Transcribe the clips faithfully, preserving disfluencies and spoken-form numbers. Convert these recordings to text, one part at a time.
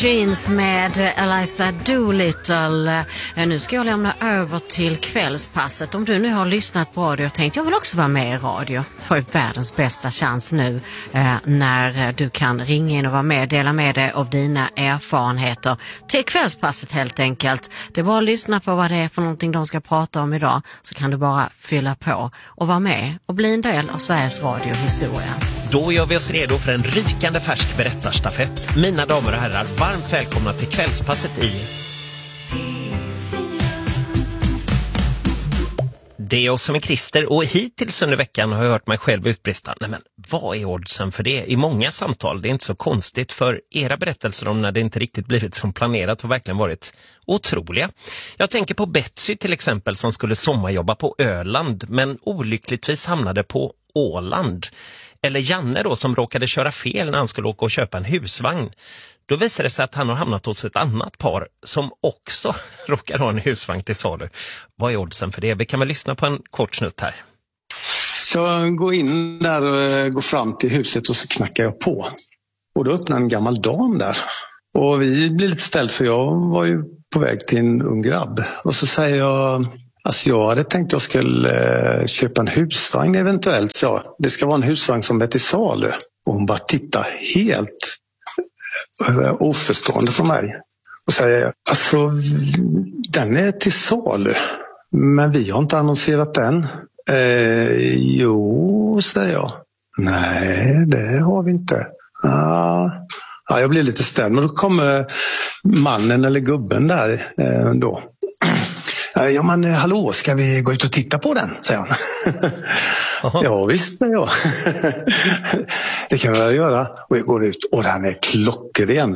Jeans med Eliza Doolittle. Nu ska jag lämna över till kvällspasset. Om du nu har lyssnat på radio och tänkt jag vill också vara med i radio. Det var ju världens bästa chans nu eh, när du kan ringa in och vara med och dela med dig av dina erfarenheter till kvällspasset helt enkelt. Det var att lyssna på vad det är för någonting de ska prata om idag, så kan du bara fylla på och vara med och bli en del av Sveriges radiohistoria. Då gör vi oss redo för en rykande färsk berättarstafett. Mina damer och herrar, varmt välkomna till kvällspasset i... Det är jag som är Christer, och hittills under veckan har jag hört mig själv utbrista. Nej men, vad är oddsen för det? I många samtal, det är inte så konstigt, för era berättelser om när det inte riktigt blivit som planerat har verkligen varit otroliga. Jag tänker på Betsy till exempel, som skulle sommarjobba på Öland men olyckligtvis hamnade på Åland. Eller Janne då, som råkade köra fel när han skulle åka och köpa en husvagn. Då visade det sig att han har hamnat hos ett annat par som också råkar ha en husvagn till salu. Vad är oddsen för det? Vi kan väl lyssna på en kort snutt här. Så jag går in där och går fram till huset och så knackar jag på. Och då öppnar en gammal dam där. Och vi blir lite ställd, för jag var ju på väg till en ung grabb. Och så säger jag... Alltså jag hade tänkt att jag skulle köpa en husvagn eventuellt. Så det ska vara en husvagn som är till salu. Och hon bara tittar helt oförstående på mig. Och säger, alltså den är till salu. Men vi har inte annonserat den. Eh, jo, säger jag. Nej, det har vi inte. Ah, ja, jag blir lite ställd. Men då kommer mannen eller gubben där eh, då. Ja men hallå, ska vi gå ut och titta på den, säger han. Ja visst, säger jag. Det kan vi väl göra. Och jag går ut och den är klockren.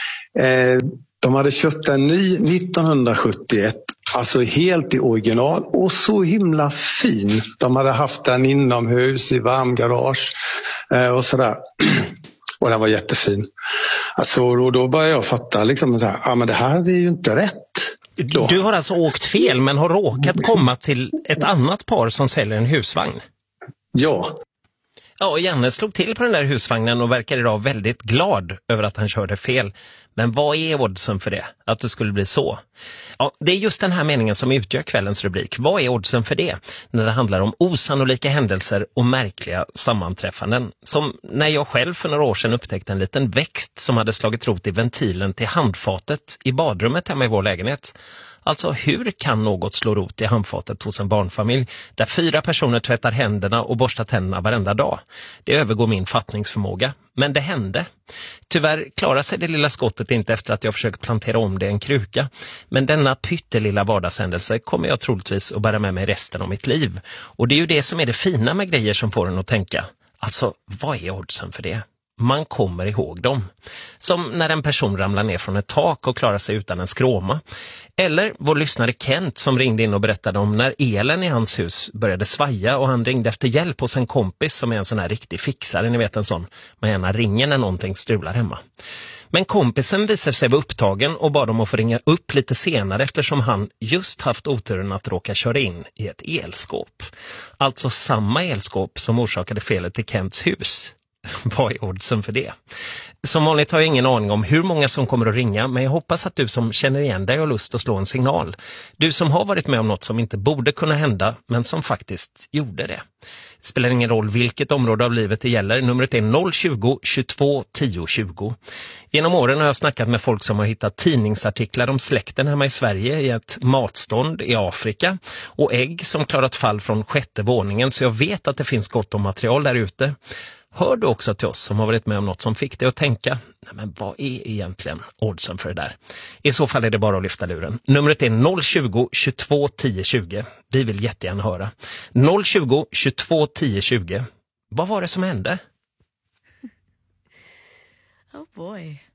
Eh, de hade köpt en ny nittonhundrasjuttioett, alltså helt i original och så himla fin. De hade haft den inomhus i varmgarage eh, och sådär. Och den var jättefin. Alltså då, då började jag fatta liksom så här, ja men det här är ju inte rätt. Då. Du har alltså åkt fel men har råkat komma till ett annat par som säljer en husvagn. Ja. Ja, och Janne slog till på den där husvagnen och verkar idag väldigt glad över att han körde fel. Men vad är oddsen för det? Att det skulle bli så? Ja, det är just den här meningen som utgör kvällens rubrik. Vad är oddsen för det? När det handlar om osannolika händelser och märkliga sammanträffanden. Som när jag själv för några år sedan upptäckte en liten växt som hade slagit rot i ventilen till handfatet i badrummet hemma i vår lägenhet. Alltså hur kan något slå rot i handfatet hos en barnfamilj där fyra personer tvättar händerna och borstar tänderna varenda dag? Det övergår min fattningsförmåga. Men det hände. Tyvärr klarar sig det lilla skottet inte efter att jag försökt plantera om det i en kruka. Men denna pyttelilla vardagshändelse kommer jag troligtvis att bära med mig resten av mitt liv. Och det är ju det som är det fina med grejer som får en att tänka. Alltså, vad är oddsen för det? Man kommer ihåg dem. Som när en person ramlar ner från ett tak och klarar sig utan en skråma. Eller vår lyssnare Kent som ringde in och berättade om när elen i hans hus började svaja och han ringde efter hjälp hos en kompis som är en sån här riktig fixare, ni vet en sån. Man gärna ringer när någonting strular hemma. Men kompisen visar sig vara upptagen och bad om att få ringa upp lite senare eftersom han just haft oturen att råka köra in i ett elskåp. Alltså samma elskåp som orsakade felet i Kents hus. Vad är oddsen för det? Som vanligt har jag ingen aning om hur många som kommer att ringa, men jag hoppas att du som känner igen dig har lust att slå en signal. Du som har varit med om något som inte borde kunna hända, men som faktiskt gjorde det. Det spelar ingen roll vilket område av livet det gäller. Numret är noll tjugo, tjugotvå, tio, tjugo. Genom åren har jag snackat med folk som har hittat tidningsartiklar om släkten hemma i Sverige i ett matstånd i Afrika och ägg som klarat fall från sjätte våningen, så jag vet att det finns gott om material där ute. Hör du också till oss som har varit med om något som fick dig att tänka, nej men vad är egentligen oddsen för det där? I så fall är det bara att lyfta luren. Numret är noll tjugo, tjugotvå, tio, tjugo. Vi vill jättegärna höra. noll tjugo, tjugotvå, tio, tjugo. Vad var det som hände? Oh boy.